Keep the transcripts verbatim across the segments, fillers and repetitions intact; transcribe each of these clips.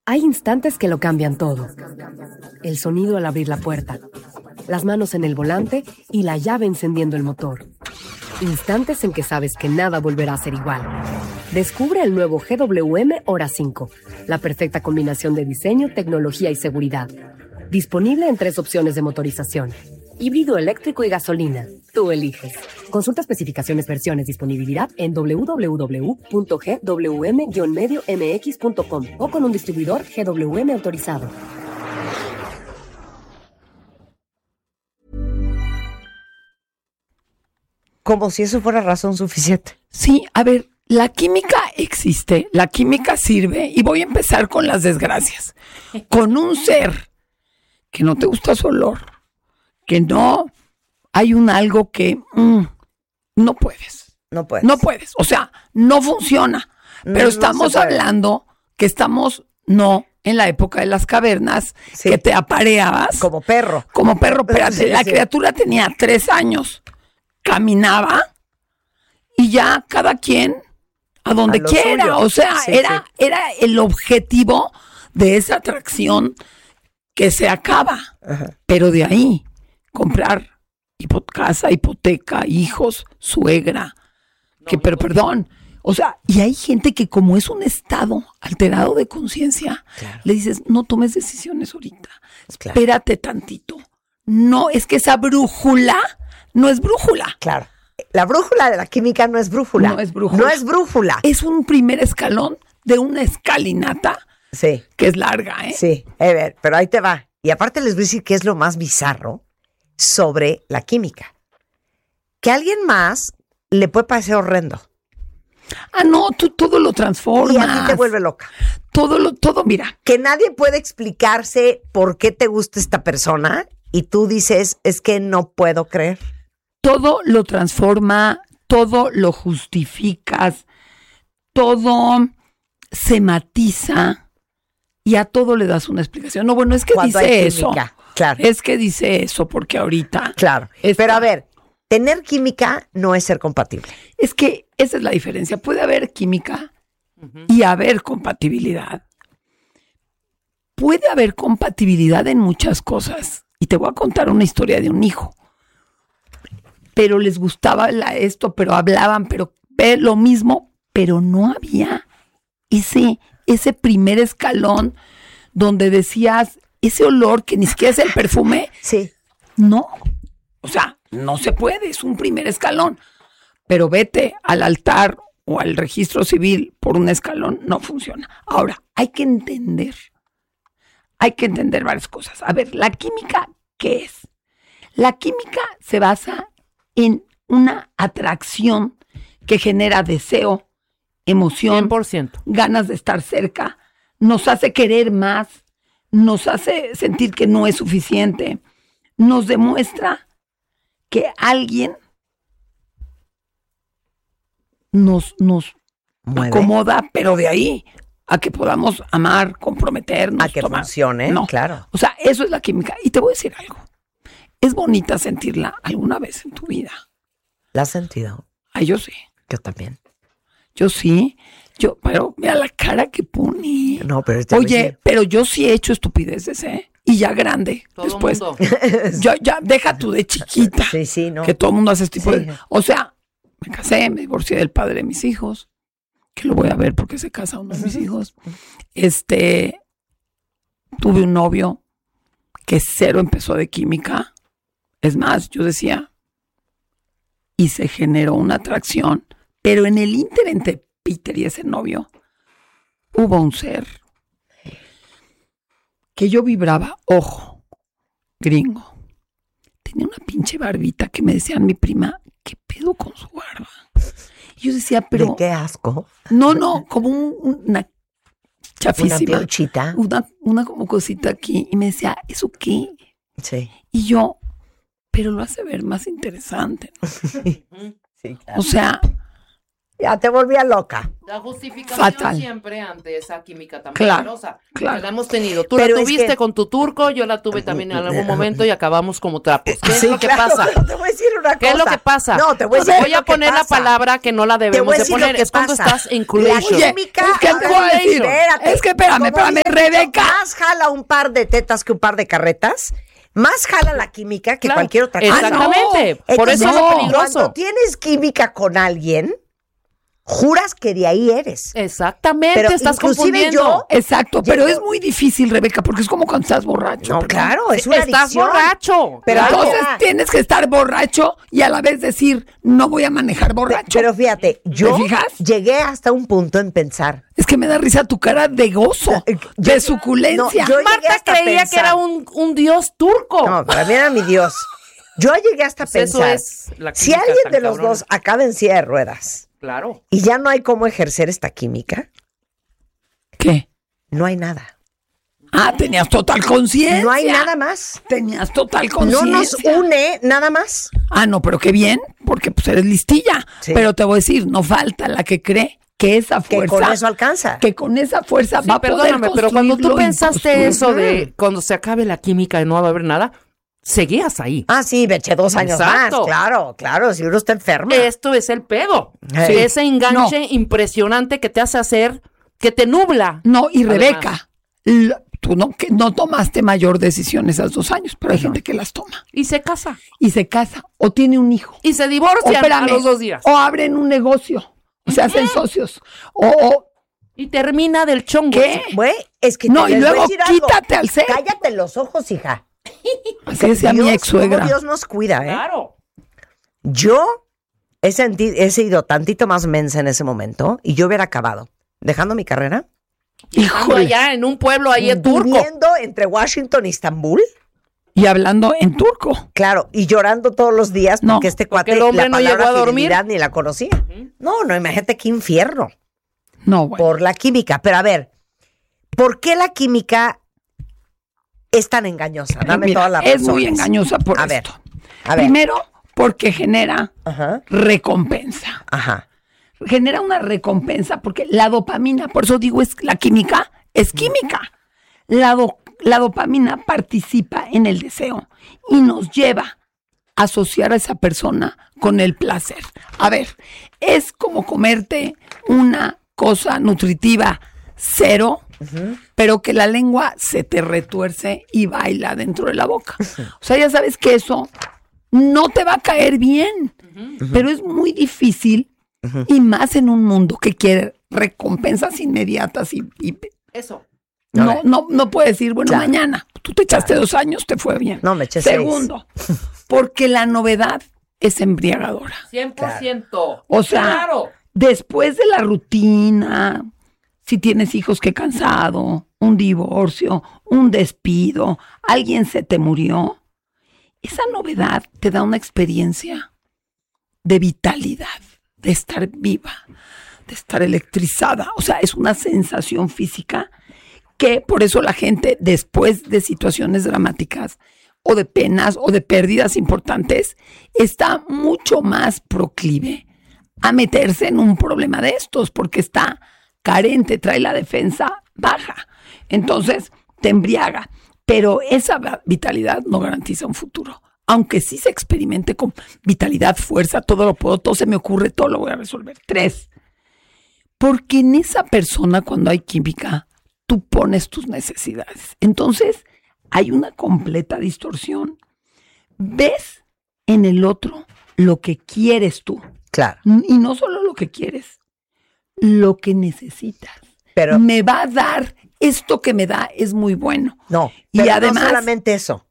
Hay instantes que lo cambian todo. El sonido al abrir la puerta, las manos en el volante y la llave encendiendo el motor. Instantes en que sabes que nada volverá a ser igual. Descubre el nuevo G W M Hora cinco, la perfecta combinación de diseño, tecnología y seguridad. Disponible en tres opciones de motorización: híbrido, eléctrico y gasolina. Tú eliges. Consulta especificaciones, versiones, disponibilidad en doble u doble u doble u punto g w m guion medio m x punto com o con un distribuidor G W M autorizado. Como si eso fuera razón suficiente. Sí, a ver, la química existe, la química sirve, y voy a empezar con las desgracias. Con un ser que no te gusta su olor, que no hay un algo que mm, no puedes. No puedes. No puedes, o sea, no funciona. No, Pero no estamos se puede. hablando que estamos no en la época de las cavernas, Sí. que te apareabas. Como perro. Como perro, espérate, Sí, la sí. criatura tenía tres años, caminaba y ya cada quien a donde A lo quiera. suyo. O sea, Sí, era, sí. era el objetivo de esa atracción que se acaba. Ajá. Pero de ahí, comprar hipo- casa, hipoteca, hijos, suegra, que, pero perdón. O sea, y hay gente que como es un estado alterado de conciencia, Claro. le dices, no tomes decisiones ahorita. Claro. Espérate tantito. No, es que esa brújula no es brújula. Claro. La brújula de la química no es brújula. No es brújula. No es brújula. Es un primer escalón de una escalinata Sí, que es larga, ¿eh? sí. A ver, pero ahí te va. Y aparte les voy a decir qué es lo más bizarro sobre la química. Que a alguien más le puede parecer horrendo. Ah, no, tú todo lo transformas. Y a ti te vuelve loca. Todo lo, todo, mira. Que nadie puede explicarse por qué te gusta esta persona y tú dices, es que no puedo creer. Todo lo transforma, todo lo justificas, todo se matiza y a todo le das una explicación. No, bueno, es que Cuando dice hay eso. química, claro. Es que dice eso porque ahorita. Claro. Está- Pero a ver, tener química no es ser compatible. Es que esa es la diferencia. Puede haber química y haber compatibilidad. Puede haber compatibilidad en muchas cosas. Y te voy a contar una historia de un hijo. Pero les gustaba la- esto, pero hablaban, pero ve lo mismo, pero no había ese, ese primer escalón donde decías, ese olor que ni siquiera es el perfume, Sí. no. O sea, no se puede, es un primer escalón. Pero vete al altar o al registro civil por un escalón, no funciona. Ahora, hay que entender, hay que entender varias cosas. A ver, la química, ¿qué es? La química se basa en una atracción que genera deseo, emoción, cien por ciento. ganas de estar cerca, nos hace querer más, nos hace sentir que no es suficiente, nos demuestra que alguien nos, nos Mueve. acomoda, pero de ahí a que podamos amar, comprometernos, A que tomar. funcione, No. claro. O sea, eso es la química. Y te voy a decir algo. Es bonita sentirla alguna vez en tu vida. ¿La has sentido? Ay, yo sí. Yo también. Yo sí. Yo, pero mira la cara que pone. No, pero te voy a Oye, decir- pero yo sí he hecho estupideces, ¿eh? Y ya grande. Todo después. mundo. Yo ya, deja tú de chiquita. Sí, sí, no. Que todo el mundo hace este tipo Sí. de. O sea, me casé, me divorcié del padre de mis hijos. Que lo voy a ver porque se casa uno de mis hijos. Este. Tuve un novio que cero empezó de química. Es más, yo decía. Y se generó una atracción. Pero en el ínter entre Peter y ese novio, hubo un ser que yo vibraba, ojo, gringo. Tenía una pinche barbita que me decían mi prima, ¿qué pedo con su barba? Y yo decía, pero... ¿De qué asco? No, no, como un- una Una chafísima. piochita. Una, una como cosita aquí. Y me decía, ¿eso qué? Sí. Y yo, pero lo hace ver más interesante, ¿no? Sí, claro. O sea, Ya te volvía loca. La justificación Fatal. siempre ante esa química tan Claro, poderosa. claro. La hemos tenido. Tú Pero la es tuviste que- con tu turco, yo la tuve también en algún momento y acabamos como trapos. ¿Qué es Sí, lo que claro, pasa? pero te voy a decir una ¿Qué es lo cosa. que pasa? No, te voy a Te decir voy lo a que poner la pasa. palabra que no la Te debemos voy a de decir poner. lo que Es cuando pasa. estás en La culation. química, es que a te ver, voy a decir, espérate. es que espérame, Como espérame, dice el dicho, Rebeca. Más jala un par de tetas que un par de carretas. Más jala la química que Claro, cualquier otra cosa. Exactamente. Ah, no. Por eso es lo No. peligroso. Cuando tienes química con alguien, juras que de ahí eres. Exactamente, Pero estás inclusive confundiendo. yo- Exacto, Ya pero yo- es muy difícil, Rebeca, porque es como cuando estás borracho. No, perdón. claro, es una Estás adicción. borracho. Pero claro. Entonces Mira. tienes que estar borracho y a la vez decir, no voy a manejar borracho. Pero fíjate, yo fijas? llegué hasta un punto en pensar. es que me da risa tu cara de gozo, Eh, de suculencia. no, yo- llegué Marta hasta creía pensar. que era un, un dios turco. No, para mí era mi Dios. Yo llegué hasta Pues eso pensar. es la Si química alguien tan de los cabrona. dos acaba en silla de ruedas Claro. y ya no hay cómo ejercer esta química, ¿Qué? no hay nada. Ah, tenías total conciencia. No hay nada más. Tenías total No conciencia. nos une nada más. Ah, no, pero qué bien, porque pues eres listilla. Sí. Pero te voy a decir, no falta la que cree que esa Que fuerza, con eso alcanza. que con esa fuerza Sí, va a poder perdóname, pero cuando tú construirlo y pensaste eso construirlo. de cuando se acabe la química y no va a haber nada, seguías ahí. Ah, sí, me eché dos años Exacto. más. Claro, claro, si uno está enfermo. Esto es el pedo. Sí. Ese enganche impresionante que te hace hacer, que te nubla. No, y Además. Rebeca, l- tú no, que no tomaste mayor decisión esos dos años, pero hay gente que las toma. Y se casa. Y se casa, o tiene un hijo. Y se O, divorcian espérame, a los dos días. o abren un negocio, o se hacen socios. O, o- Y termina del chongo. ¿qué? Güey, es que No, te y les voy a luego decir algo. quítate al ser. Cállate los ojos, hija. Así decía mi Dios, ex suegra. cómo Dios nos cuida, ¿eh? Claro. Yo he, senti- he sido tantito más mensa en ese momento y yo hubiera acabado dejando mi carrera, Ando Híjole. allá en un pueblo ahí en turco. viviendo entre Washington y Estambul, Y hablando en turco. claro, y llorando todos los días No, porque este porque cuate el hombre la no palabra llegó a dormir. fidelidad ni la conocía. No, no, imagínate qué infierno No, bueno. por la química. Pero a ver, ¿por qué la química es tan engañosa? Dame Mira, todas las es muy razones. engañosa por A ver, esto. a ver. Primero, porque genera Ajá, recompensa. ajá. Genera una recompensa porque la dopamina, por eso digo, es la química, es química. La, do- la dopamina participa en el deseo y nos lleva a asociar a esa persona con el placer. A ver, es como comerte una cosa nutritiva cero, pero que la lengua se te retuerce y baila dentro de la boca. O sea, ya sabes que eso no te va a caer bien, pero es muy difícil y más en un mundo que quiere recompensas inmediatas y, y Eso. no, no, no puede decir, bueno, Claro. mañana, tú te echaste dos años, te fue bien. No, me eché seis. Segundo, porque la novedad es embriagadora. cien por ciento. O sea, Claro. después de la rutina, si tienes hijos, qué cansado, un divorcio, un despido, alguien se te murió, esa novedad te da una experiencia de vitalidad, de estar viva, de estar electrizada. O sea, es una sensación física que por eso la gente, después de situaciones dramáticas o de penas o de pérdidas importantes, está mucho más proclive a meterse en un problema de estos, porque está carente, trae la defensa baja. Entonces, te embriaga. Pero esa va- vitalidad no garantiza un futuro. Aunque sí se experimente con vitalidad, fuerza, todo lo puedo, todo se me ocurre, todo lo voy a resolver. Tres, porque en esa persona, cuando hay química, tú pones tus necesidades. Entonces, hay una completa distorsión. Ves en el otro lo que quieres tú. Claro. Y no solo lo que quieres, lo que necesitas. Pero Me va a dar, esto que me da es muy bueno. no, Y pero además- no solamente eso.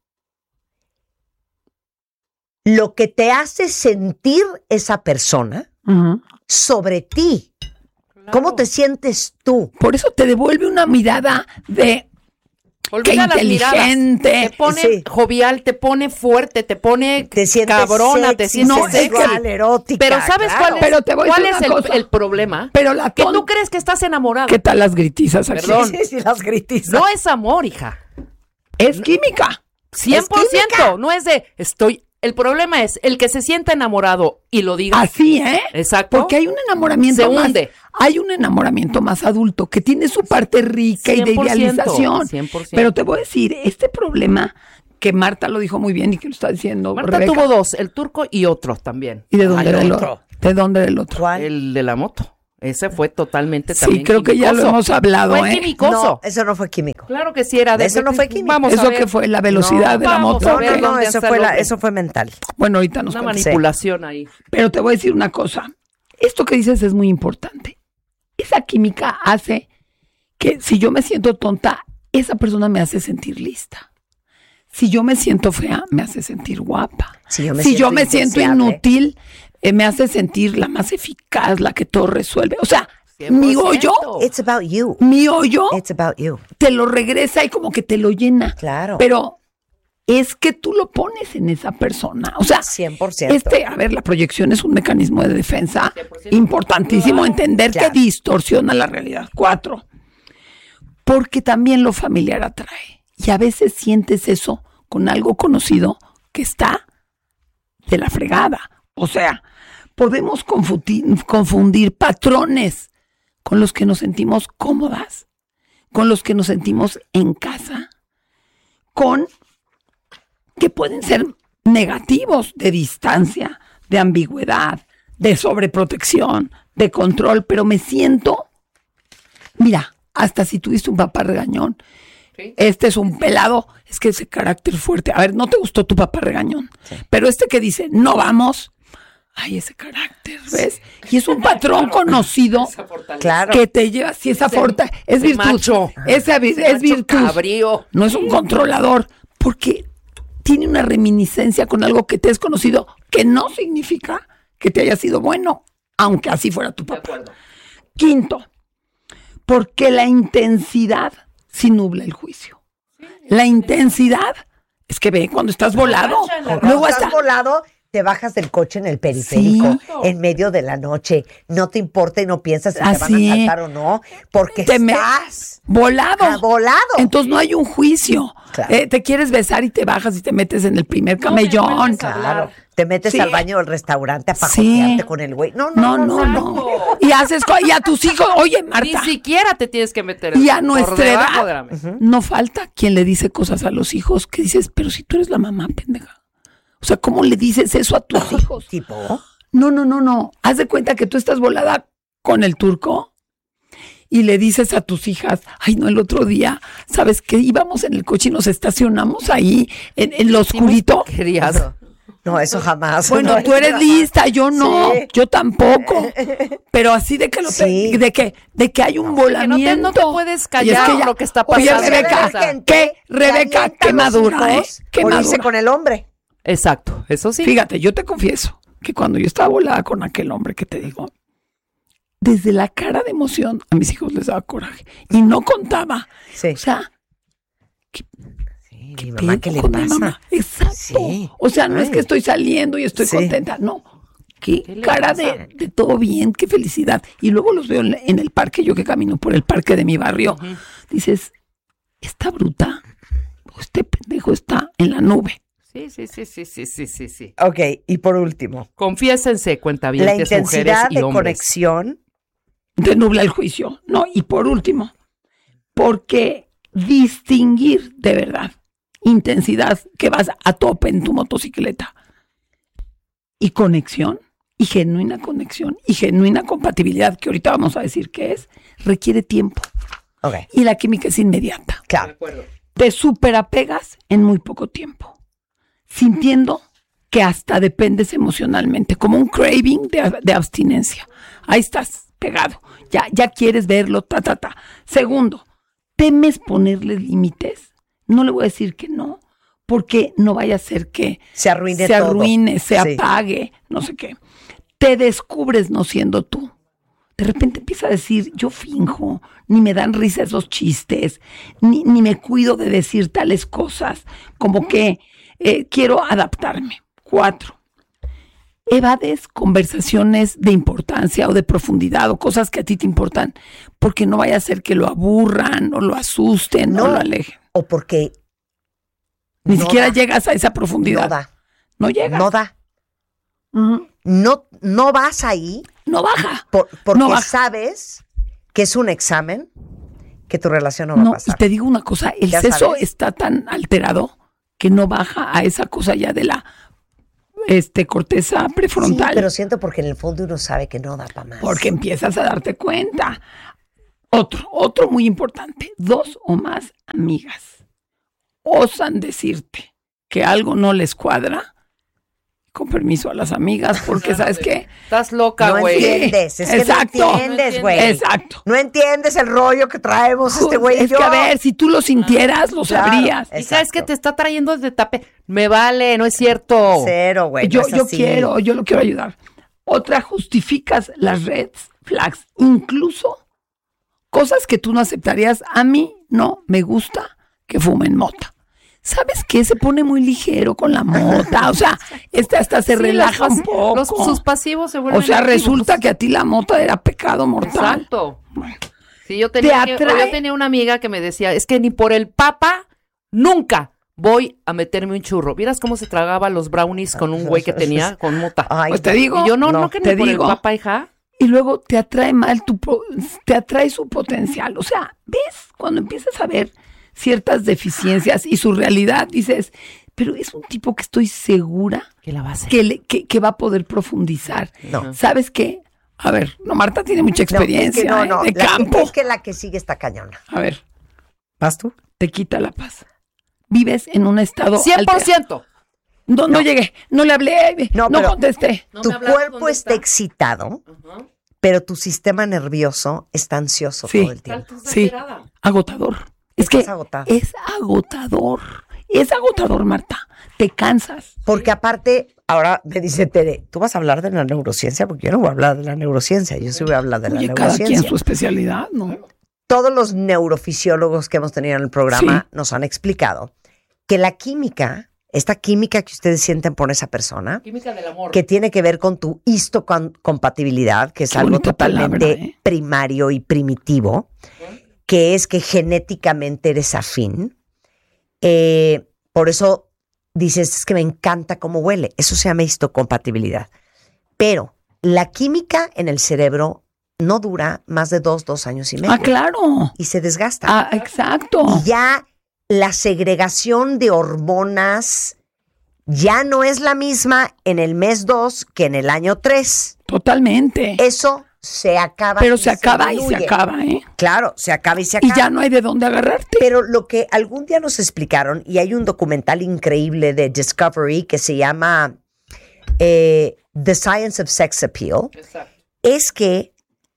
Lo que te hace sentir esa persona sobre ti. ¿Cómo te sientes tú? Por eso te devuelve una mirada de Olvida qué las miradas. inteligente. Te pone Sí. jovial, te pone fuerte, te pone Te sientes cabrona, te sexy, sientes No, es que- sensual, erótica. Pero ¿sabes claro. cuál es, Pero te voy a cuál decir es una el, cosa. el problema? Pero la Que ton- tú crees que estás enamorado. ¿Qué tal las gritizas aquí? Perdón. Sí, sí, las gritizas. No es amor, hija. Es química. cien por ciento. química. No es de estoy El problema es el que se sienta enamorado y lo diga. Así, ¿eh? Exacto. Porque hay un enamoramiento Se más, hunde. hay un enamoramiento más adulto que tiene su parte rica y de cien por ciento, idealización. cien por ciento. Pero te voy a decir, este problema que Marta lo dijo muy bien y que lo está diciendo Marta Rebeca. tuvo dos, el turco y otro también. ¿Y de dónde Ay, era el otro. otro? ¿De dónde era el otro? ¿Cuál? El de la moto. Ese fue totalmente Sí, también creo que ya lo quimicoso. hemos hablado, Fue ¿eh? quimicoso. No, eso no fue químico. Claro que sí era de Eso no fue químico. Vamos a ¿Eso ver. que fue? ¿La velocidad No, de la vamos moto? a No, ver no, no, dónde eso está fue, el la, hombre. eso fue mental. Bueno, ahorita nos Una cuentas. manipulación ahí. Pero te voy a decir una cosa. Esto que dices es muy importante. Esa química hace que si yo me siento tonta, esa persona me hace sentir lista. Si yo me siento fea, me hace sentir guapa. Si yo me si siento yo me siento indeseable. inútil, eh, me hace sentir la más eficaz, la que todo resuelve. O sea, cien por mi ciento. hoyo, It's about you. mi hoyo It's about you. te lo regresa y como que te lo llena. Claro. Pero es que tú lo pones en esa persona. O sea, cien por ciento. este, a ver, la proyección es un mecanismo de defensa importantísimo. Entender Claro. que distorsiona la realidad. Cuatro. Porque también lo familiar atrae. Y a veces sientes eso con algo conocido que está de la fregada. O sea, podemos confundir, confundir patrones con los que nos sentimos cómodas, con los que nos sentimos en casa, con que pueden ser negativos de distancia, de ambigüedad, de sobreprotección, de control, pero me siento, mira, hasta si tuviste un papá regañón, Sí. este es un pelado, es que ese carácter fuerte, a ver, no te gustó tu papá regañón, Sí. pero este que dice, no vamos, ay, ese carácter, ¿ves? Y es un patrón conocido Esa fortaleza. Claro. que te lleva, si esa Ese- forta, es ese virtud, macho. esa vi- Ese es macho virtud, cabrío. no es un controlador, porque tiene una reminiscencia con algo que te es conocido, que no significa que te haya sido bueno, aunque así fuera tu De papá. acuerdo. Quinto, porque la intensidad sí nubla el juicio. La intensidad es que ve cuando estás volado, Borracha en la Cuando luego estás hasta volado, te bajas del coche en el periférico, Sí. en medio de la noche. No te importa y no piensas si te van Así. a asaltar o no, porque Te me- estás volado. ah, volado. Entonces no hay un juicio. Claro. Eh, te quieres besar y te bajas y te metes en el primer No me camellón. vuelves a hablar. Claro. Te metes Sí. al baño del restaurante a pajotearte Sí. con el güey. No, No, no, no, no. no. Y haces co- y a tus hijos, oye, Ni Marta, siquiera te tienes que meter y a por nuestra debajo de edad la mesa. no falta quien le dice cosas a los hijos que dices, pero si tú eres la mamá, pendeja. O sea, ¿cómo le dices eso a tus hijos? Tipo, No, no, no, no. Haz de cuenta que tú estás volada con el turco y le dices a tus hijas, ay, no, el otro día, ¿sabes qué? Íbamos en el coche y nos estacionamos ahí en, en lo oscurito. Querías. no, eso jamás. Bueno, No, tú eres jamás. lista, yo no, Sí. yo tampoco. Pero así de que lo te- Sí. de que de que hay un Que no te, volamiento. no te puedes Y callar es que ya- lo que está Oye, pasando. Rebeca, O sea, ¿qué? Rebeca, Calienta qué a los madura, hijos ¿eh? Qué por irse madura. con el hombre. Exacto, eso sí. Fíjate, yo te confieso que cuando yo estaba volada con aquel hombre que te digo, desde la cara de emoción a mis hijos les daba coraje y no contaba. Sí. O sea, Sí, mi mamá, ¿qué pedo le con mi pasa? mamá? Exacto. Sí. O sea, no es Ay. que estoy saliendo y estoy Sí. contenta, no. Qué, ¿Qué le cara pasa? de, de todo bien, qué felicidad. Y luego los veo en, en el parque, yo que camino por el parque de mi barrio, dices, esta bruta, o este pendejo está en la nube. Sí, sí, sí, sí, sí, sí, sí, sí. Ok, y por último, Confiésense, cuentavientes, la intensidad mujeres y de hombres. conexión. Te nubla el juicio. No, y por último, porque distinguir de verdad intensidad que vas a tope en tu motocicleta y conexión, y genuina conexión, y genuina compatibilidad, que ahorita vamos a decir qué es, requiere tiempo. Ok, Y la química es inmediata. De claro. acuerdo. Te superapegas en muy poco tiempo, sintiendo que hasta dependes emocionalmente, como un craving de, de abstinencia. Ahí estás pegado, ya, ya quieres verlo, ta, ta, ta. Segundo, temes ponerle límites. No le voy a decir que no, porque no vaya a ser que Se arruine se todo. arruine, se Sí. apague, no sé qué. Te descubres no siendo tú. De repente empieza a decir, yo finjo, ni me dan risa esos chistes, ni, ni me cuido de decir tales cosas, como que eh, quiero adaptarme. Cuatro, evades conversaciones de importancia o de profundidad o cosas que a ti te importan, porque no vaya a ser que lo aburran o lo asusten No. o lo alejen. O porque Ni no siquiera da, llegas a esa profundidad. no da. no llegas. No da. Uh-huh. No, no vas ahí. No baja. Por, porque no baja. sabes que es un examen que tu relación no va no, a pasar. Y te digo una cosa, el ¿Ya seso sabes? está tan alterado que no baja a esa cosa ya de la este, corteza prefrontal. Sí, pero siento porque en el fondo uno sabe que no da para más. Porque empiezas a darte cuenta. Otro, otro muy importante. Dos o más amigas osan decirte que algo no les cuadra. Con permiso a las amigas, porque ¿sabes qué? Estás loca, No güey. entiendes, es Exacto. que no entiendes, güey. Exacto. No entiendes el rollo que traemos este güey y Es yo. que a ver, si tú lo sintieras, lo Claro. sabrías. Y sabes que Exacto. te está trayendo de tape. Me vale, no es cierto. Cero, güey. yo no es yo así. quiero, yo lo quiero ayudar. Otra, justificas las red flags, incluso cosas que tú no aceptarías. A mí no me gusta que fumen mota. ¿Sabes qué? Se pone muy ligero con la mota. O sea, este hasta se Sí, relaja los un pas- poco. los- sus pasivos se vuelven o sea, activos. resulta que a ti la mota era pecado mortal. Exacto. Bueno, Sí, yo tenía, Te que- atrae. yo tenía una amiga que me decía, es que ni por el papa, nunca voy a meterme un churro. ¿Vieras cómo se tragaba los brownies con un güey que tenía con mota? Ay, pues te digo. Y yo no, no, no, que ni te por digo. el papa, hija. Y luego te atrae mal tu po- te atrae su potencial. O sea, ¿ves? Cuando empiezas a ver ciertas deficiencias y su realidad, dices, pero es un tipo que estoy segura Que la va a hacer. que, le- que, que va a poder profundizar. No. ¿Sabes qué? A ver, no, Marta tiene mucha No, es experiencia que no, ¿eh? no. de La que- campo. es que la que sigue está cañona. A ver, ¿Vas tú? te quita la paz. Vives en un estado cien por alterado. ciento. No, no llegué, no le hablé, No, no, pero- contesté. No tu me hablaste, cuerpo ¿dónde está está? excitado, Ajá. pero tu sistema nervioso está ansioso Sí. todo el tiempo. Estás Sí, alterada. agotador. Es Estás que agotada. es agotador. Es agotador, Marta. Te cansas. Porque aparte, ahora me dice Tere, ¿tú vas a hablar de la neurociencia? Porque yo no voy a hablar de la neurociencia, yo sí voy a hablar de la Oye, cada quien neurociencia. su especialidad, ¿no? Todos los neurofisiólogos que hemos tenido en el programa Sí. nos han explicado que la química, esta química que ustedes sienten por esa persona, Química del amor. que tiene que ver con tu histocompatibilidad, que es Qué algo bonita totalmente palabra, ¿eh? primario y primitivo, que es que genéticamente eres afín. Eh, por eso dices, es que me encanta cómo huele. Eso se llama histocompatibilidad. Pero la química en el cerebro no dura más de dos, dos años y medio. Ah, claro. Y se desgasta. Ah, exacto. Y ya la segregación de hormonas ya no es la misma en el mes dos que en el año tres. Totalmente. Eso se acaba. Pero se acaba y se diluye. acaba, ¿eh? Claro, se acaba y se Y acaba. ya no hay de dónde agarrarte. Pero lo que algún día nos explicaron, y hay un documental increíble de Discovery que se llama eh, The Science of Sex Appeal, Exacto. es que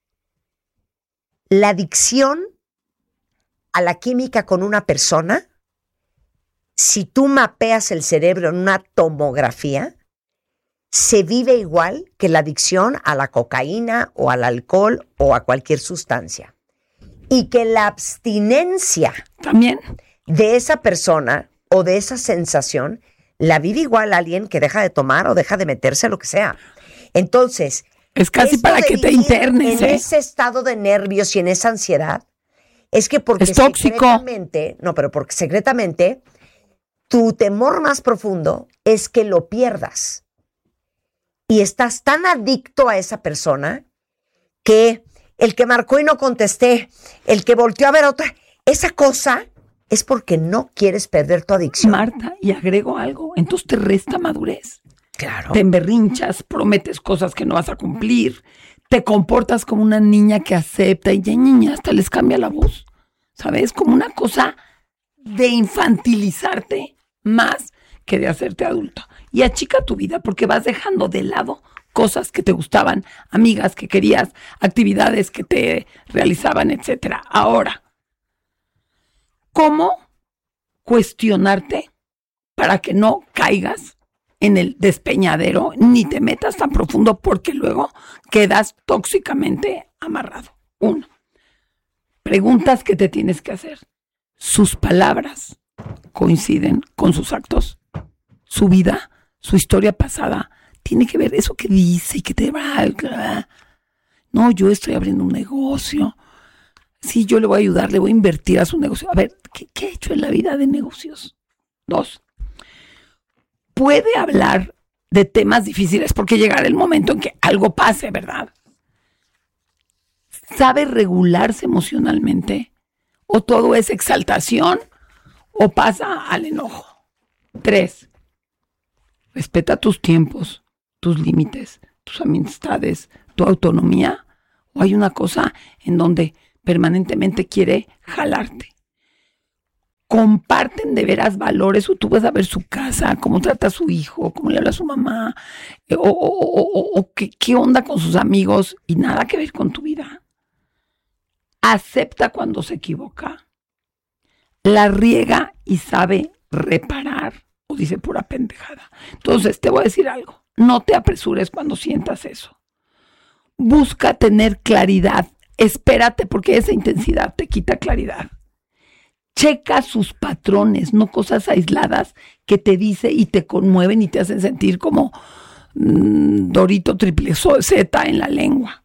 la adicción a la química con una persona, si tú mapeas el cerebro en una tomografía, se vive igual que la adicción a la cocaína o al alcohol o a cualquier sustancia. Y que la abstinencia También. de esa persona o de esa sensación la vive igual alguien que deja de tomar o deja de meterse a lo que sea. Entonces, Es casi esto para de que te vivir internes, en ¿eh? ese estado de nervios y en esa ansiedad, es que porque Es tóxico. secretamente, no, pero porque secretamente tu temor más profundo es que lo pierdas. Y estás tan adicto a esa persona que el que marcó y no contesté, el que volteó a ver a otra, esa cosa es porque no quieres perder tu adicción. Marta, y agrego algo, entonces te resta madurez. Claro. Te emberrinchas, prometes cosas que no vas a cumplir, te comportas como una niña que acepta y ya niña, hasta les cambia la voz, ¿sabes? Como una cosa de infantilizarte más que de hacerte adulta. Y achica tu vida porque vas dejando de lado cosas que te gustaban, amigas que querías, actividades que te realizaban, etcétera. Ahora, ¿cómo cuestionarte para que no caigas en el despeñadero ni te metas tan profundo porque luego quedas tóxicamente amarrado? Uno, preguntas que te tienes que hacer. ¿Sus palabras coinciden con sus actos? ¿Su vida, su historia pasada tiene que ver eso que dice y que te va? No, yo estoy abriendo un negocio. Sí, yo le voy a ayudar, le voy a invertir a su negocio. A ver, ¿qué, qué he hecho en la vida de negocios? Dos, ¿puede hablar de temas difíciles, porque llegará el momento en que algo pase, ¿verdad? ¿Sabe regularse emocionalmente? ¿O todo es exaltación? ¿O pasa al enojo? Tres, respeta tus tiempos, tus límites, tus amistades, tu autonomía. ¿O hay una cosa en donde permanentemente quiere jalarte? Comparten de veras valores, o tú vas a ver su casa, cómo trata a su hijo, cómo le habla a su mamá, o, o, o, o, o qué, qué onda con sus amigos, y nada que ver con tu vida. Acepta cuando se equivoca, la riega y sabe reparar, o dice pura pendejada. Entonces te voy a decir algo, no te apresures cuando sientas eso. Busca tener claridad, espérate, porque esa intensidad te quita claridad. Checa sus patrones, no cosas aisladas que te dice y te conmueven y te hacen sentir como mmm, Dorito triple Z en la lengua.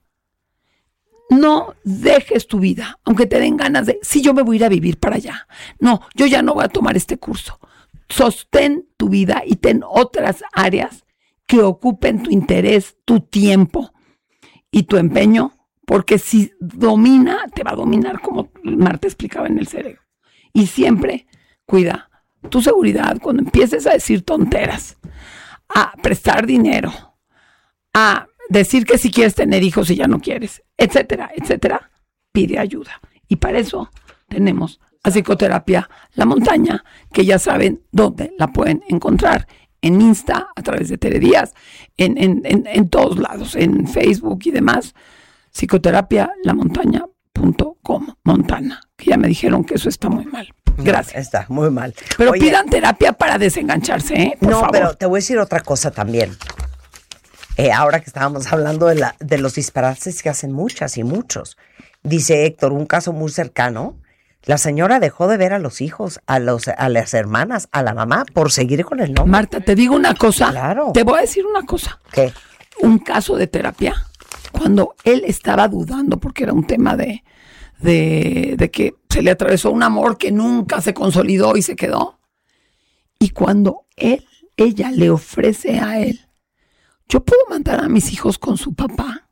No dejes tu vida, aunque te den ganas de, sí, yo me voy a ir a vivir para allá. No, yo ya no voy a tomar este curso. Sostén tu vida y ten otras áreas que ocupen tu interés, tu tiempo y tu empeño, porque si domina, te va a dominar, como Marta explicaba, en el cerebro. Y siempre cuida tu seguridad cuando empieces a decir tonteras, a prestar dinero, a decir que si quieres tener hijos y ya no quieres, etcétera, etcétera. Pide ayuda. Y para eso tenemos a Psicoterapia La Montaña, que ya saben dónde la pueden encontrar. En Insta, a través de Tere Díaz, en, en, en, en todos lados, en Facebook y demás. Psicoterapia La Montaña. Punto com, Montana, que ya me dijeron que eso está muy mal. Gracias. No, está muy mal. Pero Oye, pidan terapia para desengancharse, ¿eh? Por no, favor. pero te voy a decir otra cosa también. Eh, ahora que estábamos hablando de, la, de los disparates que hacen muchas y muchos. Dice Héctor, un caso muy cercano, la señora dejó de ver a los hijos, a, los, a las hermanas, a la mamá, por seguir con el nombre. Marta, te digo una cosa. Claro. Te voy a decir una cosa. ¿Qué? Un caso de terapia, cuando él estaba dudando, porque era un tema de, de, de que se le atravesó un amor que nunca se consolidó y se quedó. Y cuando él, ella le ofrece a él, ¿yo puedo mandar a mis hijos con su papá?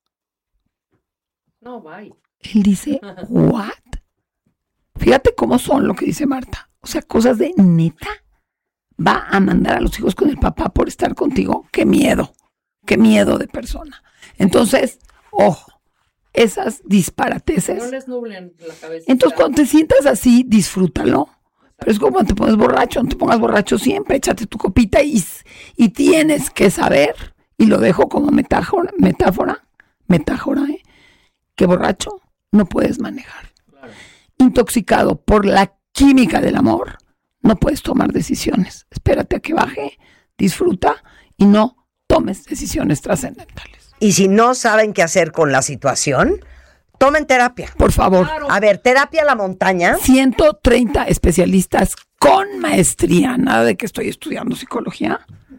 No, bye. Él dice, ¿what? Fíjate cómo son lo que dice Marta. O sea, cosas de neta. ¿Va a mandar a los hijos con el papá por estar contigo? ¡Qué miedo! ¡Qué miedo de persona! Entonces, ojo, esas disparateces. No les nublen la cabeza. Entonces, cuando te sientas así, disfrútalo. Pero es como cuando te pones borracho, no te pongas borracho siempre, échate tu copita y, y tienes que saber, y lo dejo como metáfora, metáfora, metáfora, ¿eh? Que borracho no puedes manejar. Claro. Intoxicado por la química del amor, no puedes tomar decisiones. Espérate a que baje, disfruta y no tomes decisiones trascendentales. Y si no saben qué hacer con la situación, tomen terapia. Por favor. Claro. A ver, Terapia La Montaña. ciento treinta especialistas con maestría, nada de que estoy estudiando psicología.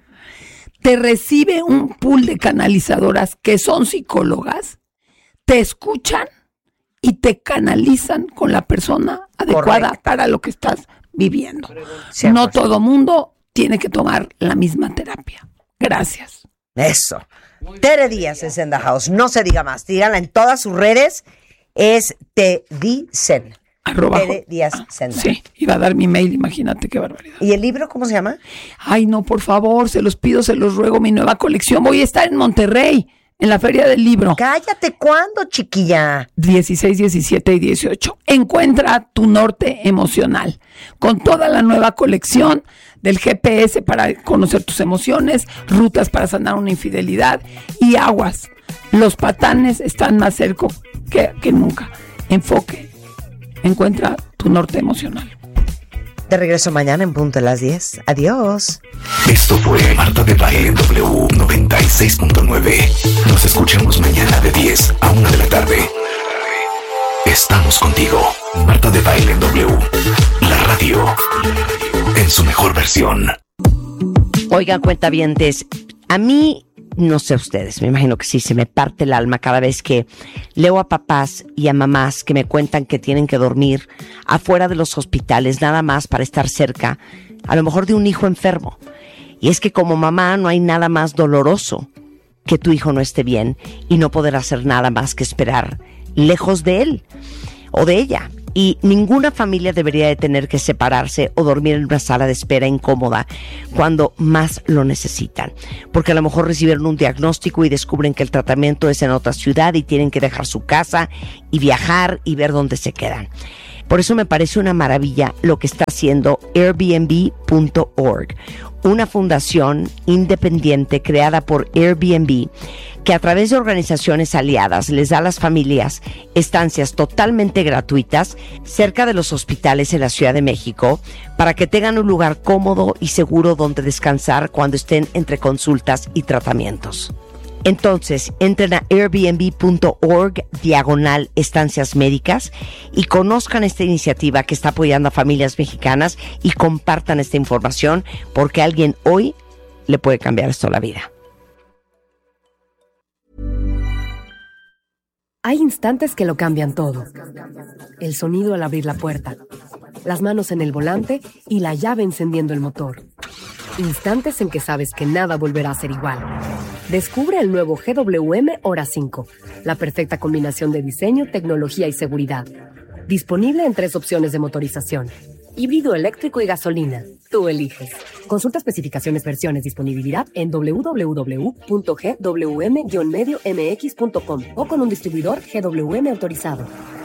Te recibe un pool de canalizadoras que son psicólogas, te escuchan y te canalizan con la persona adecuada. Correcto. Para lo que estás viviendo. cien por ciento. No todo mundo tiene que tomar la misma terapia. Gracias. Eso. Tere Díaz es en the house. No se diga más. Díganla en todas sus redes. Es Te Dicen. Arroba. Tere Díaz ah, Senda. Sí, iba a dar mi mail, imagínate qué barbaridad. ¿Y el libro cómo se llama? Ay, no, por favor, se los pido, se los ruego, mi nueva colección. Voy a estar en Monterrey, en la Feria del Libro. Cállate, ¿cuándo, chiquilla? dieciséis, diecisiete y dieciocho. Encuentra tu norte emocional, con toda la nueva colección del G P S para conocer tus emociones, rutas para sanar una infidelidad y aguas. Los patanes están más cerca que, que nunca. Enfoque. Encuentra tu norte emocional. Te regreso mañana en punto de las diez. Adiós. Esto fue Marta de Baile en W noventa y seis punto nueve. Nos escuchamos mañana de diez a una de la tarde. Estamos contigo. Marta de Baile en W. La radio. En su mejor versión. Oigan, cuentavientes, a mí, no sé ustedes, me imagino que sí, se me parte el alma cada vez que leo a papás y a mamás que me cuentan que tienen que dormir afuera de los hospitales nada más para estar cerca, a lo mejor de un hijo enfermo. Y es que como mamá no hay nada más doloroso que tu hijo no esté bien y no poder hacer nada más que esperar lejos de él o de ella. Y ninguna familia debería de tener que separarse o dormir en una sala de espera incómoda cuando más lo necesitan. Porque a lo mejor recibieron un diagnóstico y descubren que el tratamiento es en otra ciudad y tienen que dejar su casa y viajar y ver dónde se quedan. Por eso me parece una maravilla lo que está haciendo Airbnb punto org, una fundación independiente creada por Airbnb que a través de organizaciones aliadas les da a las familias estancias totalmente gratuitas cerca de los hospitales en la Ciudad de México para que tengan un lugar cómodo y seguro donde descansar cuando estén entre consultas y tratamientos. Entonces, entren a airbnb punto org diagonal estancias médicas y conozcan esta iniciativa que está apoyando a familias mexicanas y compartan esta información porque a alguien hoy le puede cambiar esto la vida. Hay instantes que lo cambian todo. El sonido al abrir la puerta, las manos en el volante y la llave encendiendo el motor. Instantes en que sabes que nada volverá a ser igual. Descubre el nuevo G W M Hora cinco, la perfecta combinación de diseño, tecnología y seguridad. Disponible en tres opciones de motorización: híbrido, eléctrico y gasolina. Tú eliges. Consulta especificaciones, versiones, disponibilidad en doble u doble u doble u punto g w m guion medio m x punto com o con un distribuidor G W M autorizado.